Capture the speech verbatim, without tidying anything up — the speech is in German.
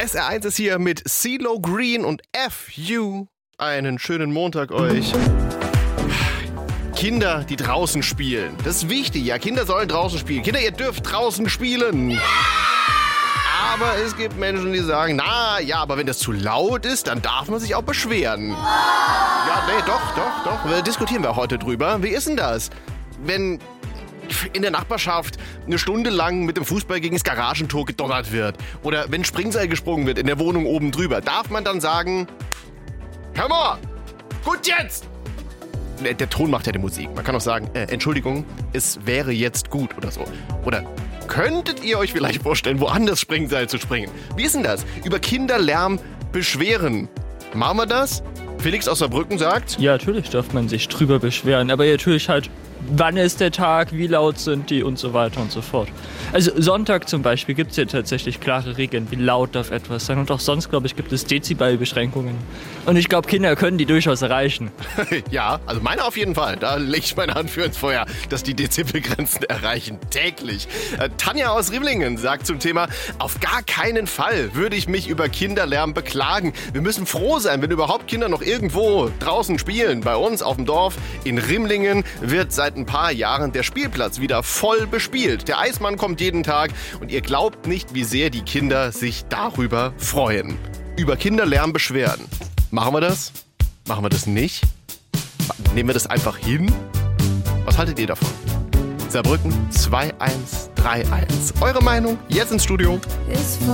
S R eins ist hier mit CeeLo Green und F U. Einen schönen Montag euch. Kinder, die draußen spielen. Das ist wichtig, ja. Kinder sollen draußen spielen. Kinder, ihr dürft draußen spielen. Ja! Aber es gibt Menschen, die sagen, na ja, aber wenn das zu laut ist, dann darf man sich auch beschweren. Ja, nee, doch, doch, doch. Da diskutieren wir heute drüber. Wie ist denn das, wenn in der Nachbarschaft eine Stunde lang mit dem Fußball gegen das Garagentor gedonnert wird? Oder wenn Springseil gesprungen wird in der Wohnung oben drüber? Darf man dann sagen, hör mal, gut jetzt! Der, der Ton macht ja die Musik. Man kann auch sagen, äh, Entschuldigung, es wäre jetzt gut oder so. Oder könntet ihr euch vielleicht vorstellen, woanders Springseil zu springen? Wie ist denn das? Über Kinderlärm beschweren. Machen wir das? Felix aus Saarbrücken sagt... Ja, natürlich darf man sich drüber beschweren, aber natürlich halt, wann ist der Tag, wie laut sind die und so weiter und so fort. Also Sonntag zum Beispiel gibt es ja tatsächlich klare Regeln, wie laut darf etwas sein. Und auch sonst, glaube ich, gibt es Dezibelbeschränkungen. Und ich glaube, Kinder können die durchaus erreichen. Ja, also meine auf jeden Fall. Da lege ich meine Hand für ins Feuer, dass die Dezibelgrenzen erreichen. Täglich. Äh, Tanja aus Rimlingen sagt zum Thema, auf gar keinen Fall würde ich mich über Kinderlärm beklagen. Wir müssen froh sein, wenn überhaupt Kinder noch irgendwo draußen spielen. Bei uns auf dem Dorf in Rimlingen wird seit ein paar Jahren der Spielplatz wieder voll bespielt. Der Eismann kommt jeden Tag und ihr glaubt nicht, wie sehr die Kinder sich darüber freuen. Über Kinderlärm beschweren. Machen wir das? Machen wir das nicht? Nehmen wir das einfach hin? Was haltet ihr davon? Saarbrücken zwei eins drei eins. Eure Meinung jetzt ins Studio.